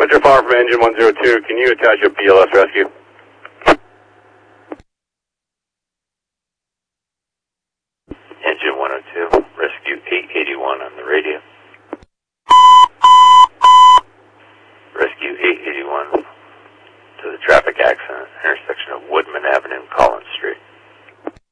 Roger, far from engine 102. Can you attach a BLS rescue? Engine 102, rescue 881 on the radio. Rescue 881.